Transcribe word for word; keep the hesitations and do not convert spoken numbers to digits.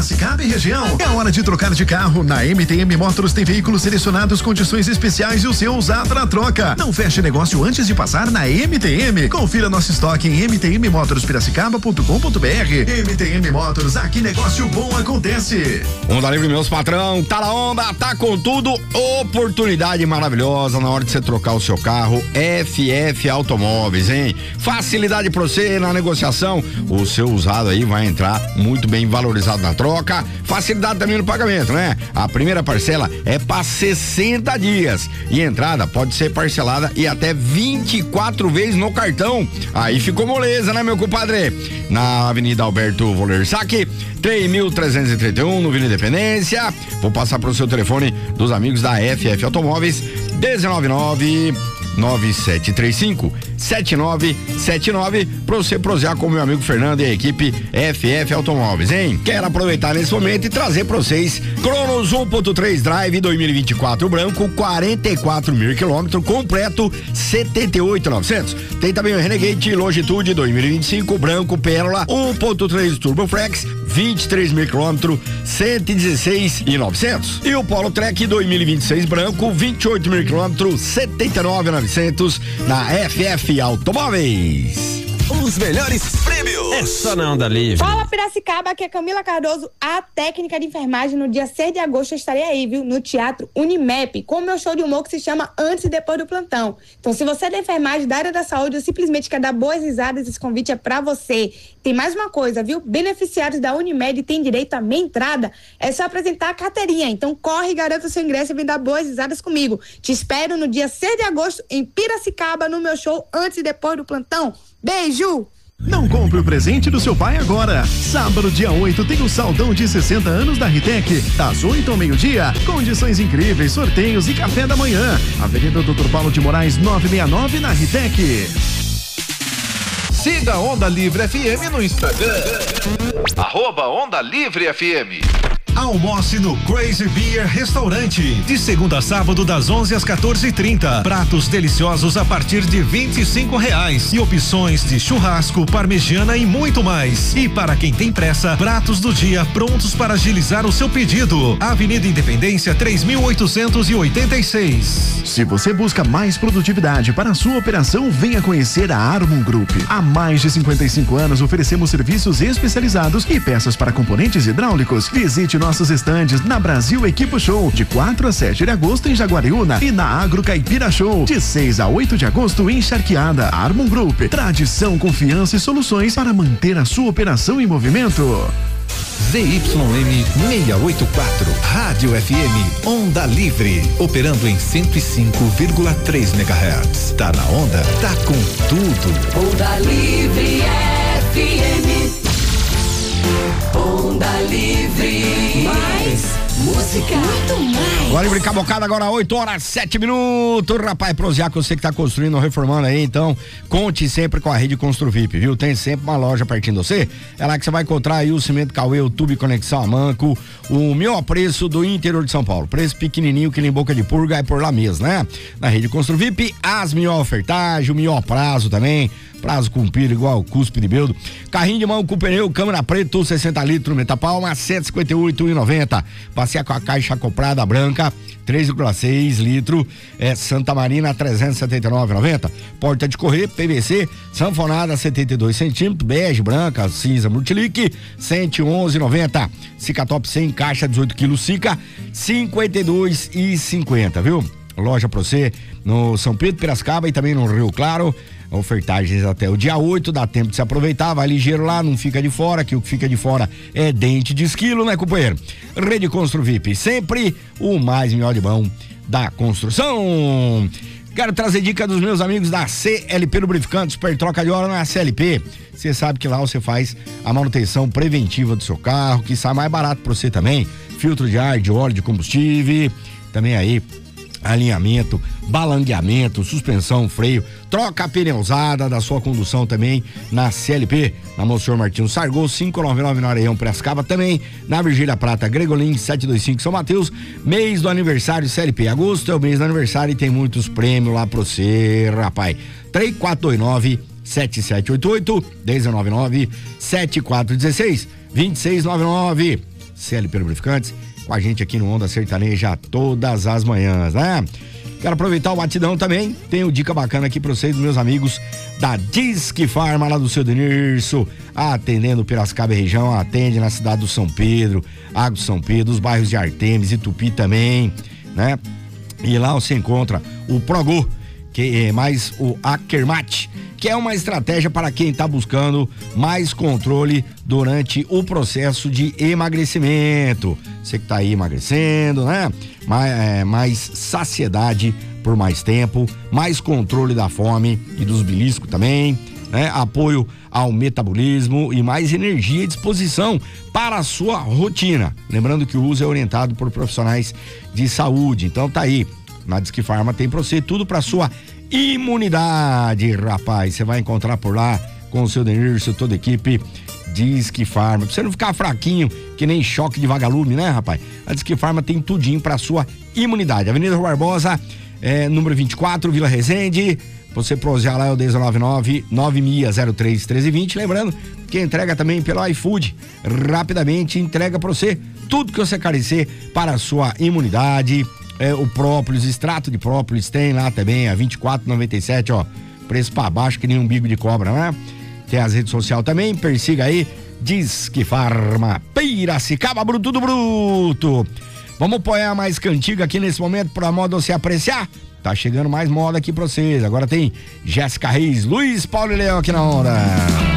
Piracicaba e região. É hora de trocar de carro. Na M T M Motors tem veículos selecionados, condições especiais e o seu usado na troca. Não feche negócio antes de passar na M T M. Confira nosso estoque em m t m motors piracicaba ponto com ponto b r. M T M Motors, aqui negócio bom acontece. Onda Livre, meus patrão, tá na onda, tá com tudo. Oportunidade maravilhosa na hora de você trocar o seu carro. F F Automóveis, hein? Facilidade pra você na negociação. O seu usado aí vai entrar muito bem valorizado na troca. Facilidade também no pagamento, né? A primeira parcela é para sessenta dias e a entrada pode ser parcelada e até vinte e quatro vezes no cartão. Aí ficou moleza, né, meu compadre? Na Avenida Alberto Volersac, três mil trezentos e trinta e um, no Vila Independência. Vou passar pro seu telefone dos amigos da F F Automóveis, dezenove nove nove sete três cinco sete nove sete nove, pra você prosear com o meu amigo Fernando e a equipe F F Automóveis, hein? Quero aproveitar nesse momento e trazer pra vocês Cronos um ponto três Drive dois mil e vinte e quatro branco, quarenta e quatro mil quilômetros, completo setenta e oito mil e novecentos. Tem também o Renegade Longitude dois mil e vinte e cinco branco, Pérola um ponto três Turbo Flex, vinte e três mil quilômetros, cento e dezesseis mil e novecentos. E o Polo Trek dois mil e vinte e seis branco, vinte e oito mil quilômetros, setenta e nove mil e novecentos na F F Automóveis. Os melhores prêmios. É só na Onda Livre. Fala, Piracicaba, aqui é Camila Cardoso, a técnica de enfermagem. No dia seis de agosto eu estarei aí, viu? No Teatro Unimep, com o meu show de humor que se chama Antes e Depois do Plantão. Então, se você é da enfermagem, da área da saúde, ou simplesmente quer dar boas risadas, esse convite é pra você. Tem mais uma coisa, viu? Beneficiários da Unimed têm direito à meia entrada. É só apresentar a carteirinha. Então, corre e garanta o seu ingresso e vem dar boas risadas comigo. Te espero no dia seis de agosto em Piracicaba, no meu show Antes e Depois do Plantão. Beijo! Não compre o presente do seu pai agora. Sábado, dia oito, tem o saldão de sessenta anos da Ritec, das oito ao meio-dia. Condições incríveis, sorteios e café da manhã. Avenida doutor Paulo de Moraes, novecentos e sessenta e nove, na Ritec. Siga a Onda Livre F M no Instagram. Arroba Onda Livre F M. Almoce no Crazy Beer Restaurante, de segunda a sábado das onze às quatorze e trinta. Pratos deliciosos a partir de vinte e cinco reais e opções de churrasco, parmegiana e muito mais. E para quem tem pressa, pratos do dia prontos para agilizar o seu pedido. Avenida Independência três mil oitocentos e oitenta e seis. Se você busca mais produtividade para a sua operação, venha conhecer a Harmon Group. Há mais de cinquenta e cinco anos oferecemos serviços especializados e peças para componentes hidráulicos. Visite nossos estandes na Brasil Equipo Show, de quatro a sete de agosto em Jaguariúna, e na Agro Caipira Show, de seis a oito de agosto em Charqueada. Harmon Group, tradição, confiança e soluções para manter a sua operação em movimento. Z Y M seiscentos e oitenta e quatro, Rádio F M, Onda Livre, operando em cento e cinco vírgula três megahertz. Tá na onda, tá com tudo. Onda Livre F M. Onda Livre. Mais música. Muito mais. Onda Livre Cabocada, agora oito horas, sete minutos. Rapaz, prosear com você que tá construindo ou reformando aí, então conte sempre com a Rede Construvip, viu? Tem sempre uma loja pertinho de você. É lá que você vai encontrar aí o cimento Cauê, o tubo e conexão a manco, o melhor preço do interior de São Paulo. Preço pequenininho que nem boca de purga, é por lá mesmo, né? Na Rede Construvip, as melhor ofertagem, o melhor prazo também. Prazo cumprido igual cuspe de beldo. Carrinho de mão com pneu, câmera preto, sessenta litros, Metapalma, cento e cinquenta e oito reais e noventa centavos. Passeia com a caixa acoplada branca, três vírgula seis litros, é Santa Marina, trezentos e setenta e nove reais e noventa centavos. Porta de correr, P V C, sanfonada, setenta e dois centímetros, bege, branca, cinza, multilique, cento e onze reais e noventa centavos. Cicatop cem, caixa dezoito quilos, Cica, cinquenta e dois reais e cinquenta centavos, viu? Loja pra você no São Pedro, Piracicaba e também no Rio Claro. Ofertagens até o dia oito, dá tempo de se aproveitar, vai ligeiro lá, não fica de fora, que o que fica de fora é dente de esquilo, né, companheiro? Rede Construvip, sempre o mais melhor de bom da construção. Quero trazer dica dos meus amigos da C L P Lubrificantes, super troca de óleo na C L P. Você sabe que lá você faz a manutenção preventiva do seu carro, que sai mais barato pra você também. Filtro de ar, de óleo, de combustível, também aí alinhamento, balanceamento, suspensão, freio, troca a pneu usada da sua condução também na C L P, na Monsenhor Martins Sargou, quinhentos e noventa e nove no Areião, Piracicaba, também na Virgília Prata, Gregolin, setecentos e vinte e cinco São Mateus. Mês do aniversário C L P, agosto é o mês do aniversário e tem muitos prêmios lá pra você, rapaz. três quatro dois nove, sete sete oito oito, um nove nove, sete quatro um seis, dois seis nove nove. C L P Lubrificantes, com a gente aqui no Onda Sertaneja todas as manhãs, né? Quero aproveitar o batidão também, tenho dica bacana aqui pra vocês, meus amigos da Disque Farma, lá do seu Denirso, atendendo Piracicaba e região, atende na cidade do São Pedro, Água do São Pedro, os bairros de Artemis e Tupi também, né? E lá você encontra o Progo, que é mais o Akermat, que é uma estratégia para quem está buscando mais controle durante o processo de emagrecimento. Você que está aí emagrecendo, né? Mais, é, mais saciedade por mais tempo, mais controle da fome e dos beliscos também, né? Apoio ao metabolismo e mais energia e disposição para a sua rotina. Lembrando que o uso é orientado por profissionais de saúde. Então tá aí, na Disque Farma tem pra você tudo pra sua imunidade, rapaz. Você vai encontrar por lá com o seu Denirso, toda a equipe Disque Farma. Pra você não ficar fraquinho, que nem choque de vagalume, né, rapaz? A Disque Farma tem tudinho pra sua imunidade. Avenida Rua Barbosa, é, número vinte e quatro, Vila Resende. Você prosear lá é o um nove nove, nove seis zero três, um três dois zero. Lembrando que entrega também pelo iFood. Rapidamente entrega pra você tudo que você carecer para a sua imunidade. É, o própolis, extrato de própolis tem lá também, a vinte e quatro reais e noventa e sete centavos, ó, preço pra baixo que nem um bico de cobra, né? Tem as redes sociais também, persiga aí, Disque Farma, Piracicaba, bruto do bruto. Vamos apoiar mais cantiga aqui nesse momento pra moda você apreciar? Tá chegando mais moda aqui pra vocês, agora tem Jéssica Reis, Luiz Paulo e Leão aqui na onda.